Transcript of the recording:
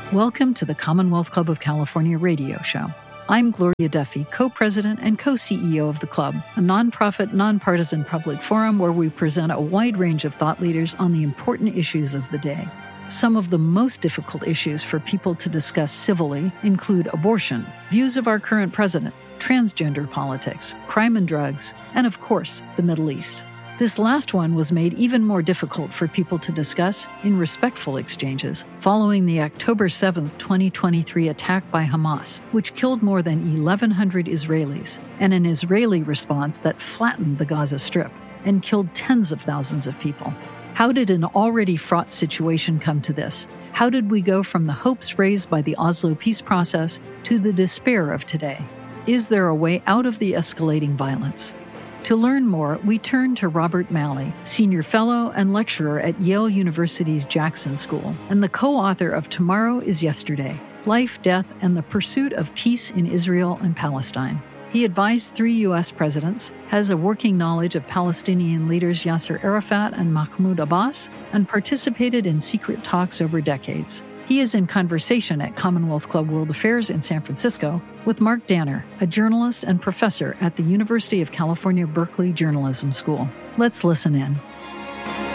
Welcome to the Commonwealth Club of California radio show. I'm Gloria Duffy, co-president and co-CEO of the club, a nonprofit, nonpartisan public forum where we present a wide range of thought leaders on the important issues of the day. Some of the most difficult issues for people to discuss civilly include abortion, views of our current president, transgender politics, crime and drugs, and of course, the Middle East. This last one was made even more difficult for people to discuss in respectful exchanges following the October 7, 2023 attack by Hamas, which killed more than 1,100 Israelis, and an Israeli response that flattened the Gaza Strip and killed tens of thousands of people. How did an already fraught situation come to this? How did we go from the hopes raised by the Oslo peace process to the despair of today? Is there a way out of the escalating violence? To learn more, we turn to Robert Malley, Senior Fellow and Lecturer at Yale University's Jackson School, and the co-author of Tomorrow is Yesterday: Life, Death, and the Pursuit of Peace in Israel and Palestine. He advised 3 U.S. presidents, has a working knowledge of Palestinian leaders Yasser Arafat and Mahmoud Abbas, and participated in secret talks over decades. He is in conversation at Commonwealth Club World Affairs in San Francisco with Mark Danner, a journalist and professor at the University of California, Berkeley Journalism School. Let's listen in.